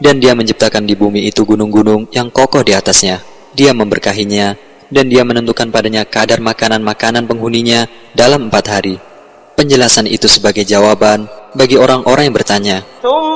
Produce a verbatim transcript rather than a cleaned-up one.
Dan dia menciptakan di bumi itu gunung-gunung yang kokoh di atasnya. Dia memberkahinya, dan dia menentukan padanya kadar makanan-makanan penghuninya dalam empat hari. Penjelasan itu sebagai jawaban bagi orang-orang yang bertanya,